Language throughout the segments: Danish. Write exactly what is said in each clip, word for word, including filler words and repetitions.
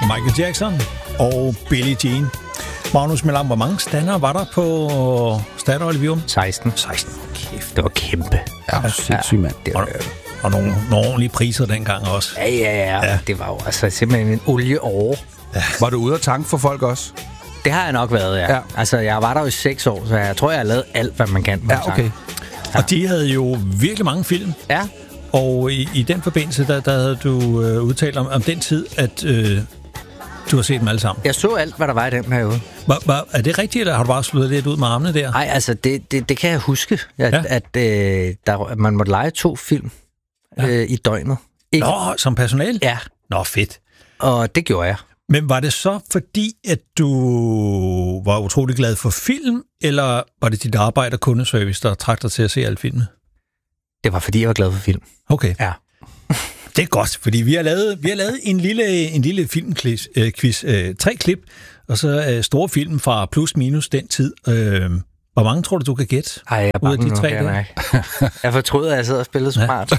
Michael Jackson og Billie Jean. Magnus Melam, hvor mange stander var der på Statoil Vium? seksten. seksten. Kæft. Det var kæmpe. Ja, sindssygt, mand. Det var, Og, og nogle, nogle ordentlige priser dengang også. ja, ja, ja, ja. Det var jo altså simpelthen en olieår. Var du ude at tanke for folk også? Det har jeg nok været, ja. Ja. Altså, jeg var der jo i seks år, så jeg tror, jeg har lavet alt, hvad man kan. med Ja, okay. sang. Og de havde jo virkelig mange film. Ja. Og i, i den forbindelse, der, der havde du øh, udtalt om, om den tid, at øh, du har set dem alle sammen. Jeg så alt, hvad der var i den periode. Var, var, er det rigtigt, eller har du bare slået lidt ud med armene der? Nej, altså, det, det, det kan jeg huske, at, Ja. at øh, der, man måtte lege to film Ja. øh, i døgnet. Ikke? Nå, som personale? Ja, Nå, fedt. og det gjorde jeg. Men var det så fordi, at du var utrolig glad for film, eller var det dit arbejde og kundeservice, der trak dig til at se alle filmene? Det var, fordi jeg var glad for film. Okay. Ja. Det er godt, fordi vi har lavet, vi har lavet en lille, en lille filmquiz, øh, quiz, øh, tre klip, og så øh, store film fra plus minus den tid. Øh, hvor mange tror du, du kan gætte? Ej, jeg er Ud af bange de nu, tre kan jeg der? mærke. Jeg fortrød, at jeg sad og spillede smart.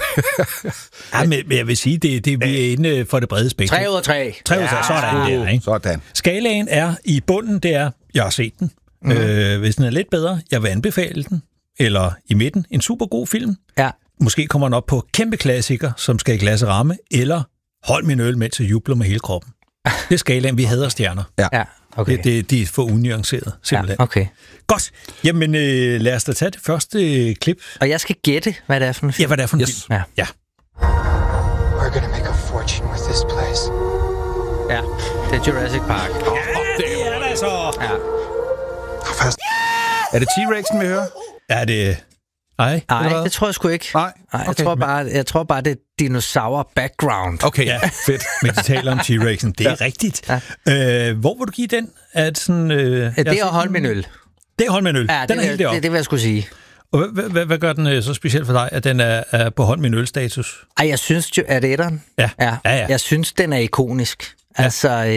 Ja, men, men jeg vil sige, det, det vi er inde for det brede spektrum. Tre ud af tre. Tre ud af tre, sådan der, ikke? Sådan. Skalaen er i bunden, det er, jeg har set den. Mm. Øh, hvis den er lidt bedre, jeg vil anbefale den. Eller i midten, en super god film. Ja. Måske kommer den op på kæmpe klassiker, som skal i glas og ramme, eller hold min øl, mens jeg jubler med hele kroppen. Det er skalaen, vi hader stjerner. Ja, okay. Det, det, de er for unuanceret, simpelthen. Ja, okay. Godt. Jamen, øh, lad os da tage det første øh, klip. Og jeg skal gætte, hvad det er for en film. Ja, hvad det er for en Yes. film. Ja. Ja. We're gonna make a fortune with this place. Ja, det er Jurassic Park. Det er det så. Ja. Fast. Er det T-Rexen, vi hører? Er det... Ej, Nej, hvad? det tror jeg sgu ikke. Nej? Nej, jeg, Okay, tror men- bare, jeg tror bare, det er dinosaur background. Okay, Ja. fedt. men de taler om T-Rexen. Det er ja. rigtigt. Ja. Øh, hvor vil du give den? Er det sådan... Øh, Ja, det er at holde min øl. Det er hold min øl. Ja, Den det, er vil, helt det, deroppe. det, det vil jeg skulle sige. Og hvad, hvad, hvad gør den øh, så specielt for dig, at den er, er på hold min øl-status? Ej, jeg synes jo, er det etteren? Ja. Ja. Ja, ja. Jeg synes, den er ikonisk. Ja. Altså, øh,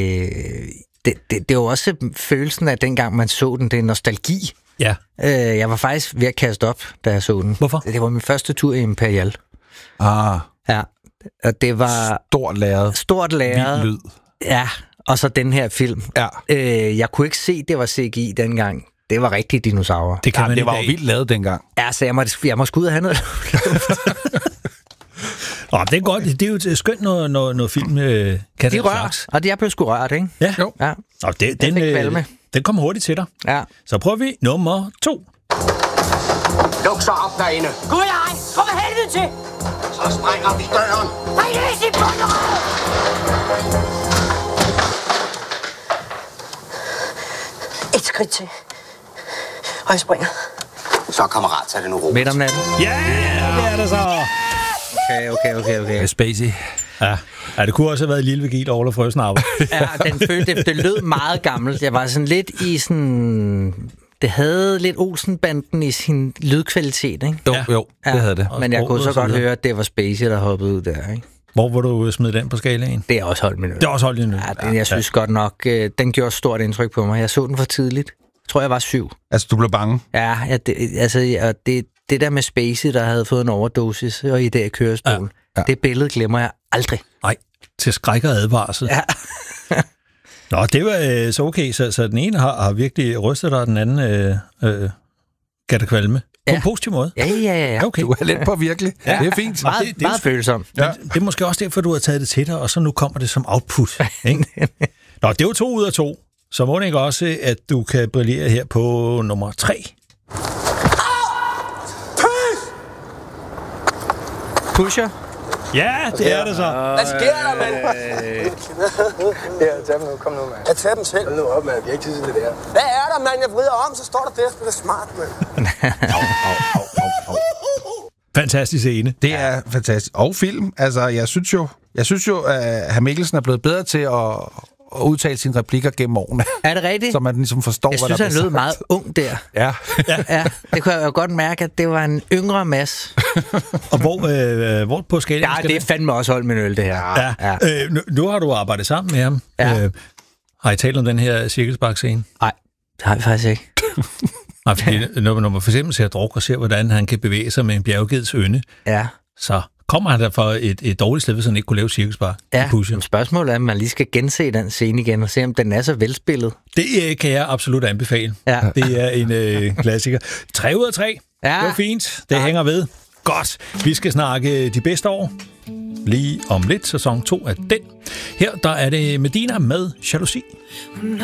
det, det, det er jo også følelsen af, dengang man så den, det er nostalgi. Ja. Øh, jeg var faktisk ved at kaste op, da jeg så den. Hvorfor? Det var min første tur i Imperial. Ah, Ja, og det var stort lærred. stort læret. Vild lyd. Ja, og så den her film. Ja. Øh, jeg kunne ikke se, det var C G I dengang. Det var rigtige dinosaurer. Det kan Ja, man det i var jo dag. vildt lavet dengang. Ja, så jeg må, jeg må sgu ud og have noget. Åh, det er godt. Det er jo et skønt, når, når, når film øh, kan De den rører, slags. og jeg blev sgu rørt, ikke? Ja. Jo. Ja, Nå, det, den, fik øh, kvalme. den kommer hurtigt til dig. ja. Så prøver vi nummer to. Luk så op derinde. Gud ej! Kom for helvede til! Så sprænger vi døren. Nej, læs i bunderød! Et skridt til. Og jeg springer. Så kammerat, tag det nu ro. Midt om natten. Ja, det er det så. Okay, okay, okay, okay. Spacey. Ja. Ja, det kunne også have været Lille Vigil og Ole Frøsnapper. Ja, den følte, det, det lød meget gammelt. Jeg var sådan lidt i sådan... Det havde lidt Olsen-banden i sin lydkvalitet, ikke? Jo, Ja. jo, Ja. det havde det. Men jeg Og kunne så sproget og godt så videre. høre, at det var Spacey, der hoppede ud der, ikke? Hvor vil du smide den på skalaen? Det er også holdt min øl. Det er også holdt nu. Ja, den, jeg synes godt nok, øh, den gjorde stort indtryk på mig. Jeg så den for tidligt. Jeg tror, jeg var syv. Altså, du blev bange. Ja, ja det, altså, og det, det der med Spacey, der havde fået en overdosis og i det her kørespol, ja, ja. det billede glemmer jeg aldrig. Nej, til skræk og advarsel. Ja. Nå, det var øh, så okay. Så, så den ene har, har virkelig rystet dig, og den anden øh, øh, gav dig kvalme. På Ja. en positiv måde. Ja, ja, ja. ja. Okay. Du er lidt på virkelig. Ja. Det er fint. Meget, det- det, det er meget jo- følsom. Ja. Det er måske også derfor, du har taget det til dig, og så nu kommer det som output. Ikke? Nå, det er jo to ud af to. Så må det ikke også, at du kan brillere her på nummer tre. Pusher. Ja, det er det så. Hvad sker der, mand? Ja, tag dem nu. Kom nu, mand. Jeg tager dem selv. Hold nu op, mand. Vi har ikke tid til det der. Hvad er der, mand? Jeg vrider om, så står der der. Det er smart, mand. Fantastisk scene. Det er fantastisk. Og film. Altså, jeg synes jo, jeg synes jo at hr. Mikkelsen er blevet bedre til at, at udtale sine replikker gennem årene. Er det rigtigt? Så man ligesom forstår, Jeg hvad synes, der han bliver lød sagt. meget ung der. Ja. Ja, det kunne jeg jo godt mærke, at det var en yngre Mads. Og hvor, øh, hvor på skalaen Ja, skal det er fandme også holdt min øl, det her. Ja. Ja. ja. Øh, nu, nu har du arbejdet sammen med ham. Ja. Øh, har I talt om den her cirkelspark-scene? Nej, det har vi faktisk ikke. Nej, fordi når, når man for eksempel ser druk og ser, hvordan han kan bevæge sig med en bjerggeds ynde, Ja. så kommer han der fra et, et dårligt sted, hvis han ikke kunne lave cirkusbar? Ja, men spørgsmålet er, om man lige skal gense den scene igen og se, om den er så velspillet. Det øh, kan jeg absolut anbefale. Ja. Det er en øh, klassiker. Tre ud af tre. Ja. Det var fint. Det Ja. hænger ved. Godt. Vi skal snakke de bedste år. Lige om lidt, sæson to af den. Her der er det Medina med Jalousi.